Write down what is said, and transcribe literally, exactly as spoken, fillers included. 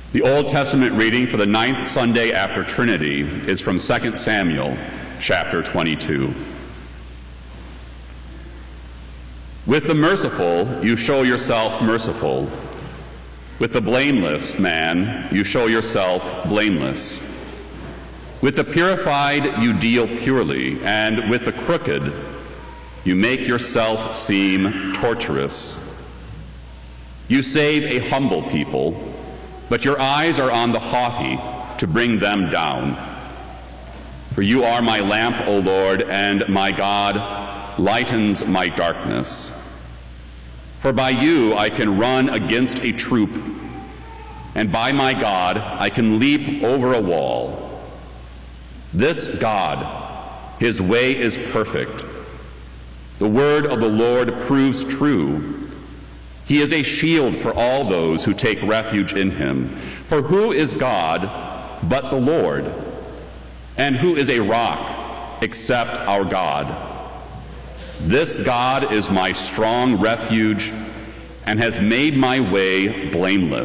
The Old Testament reading for the ninth Sunday after Trinity is from Second Samuel, chapter twenty-two. With the merciful, you show yourself merciful. With the blameless man, you show yourself blameless. With the purified, you deal purely, and with the crooked, you make yourself seem tortuous. You save a humble people, but your eyes are on the haughty to bring them down. For you are my lamp, O Lord, and my God lightens my darkness. For by you I can run against a troop, and by my God I can leap over a wall. This God, his way is perfect. The word of the Lord proves true. He is a shield for all those who take refuge in him. For who is God but the Lord? And who is a rock except our God? This God is my strong refuge and has made my way blameless.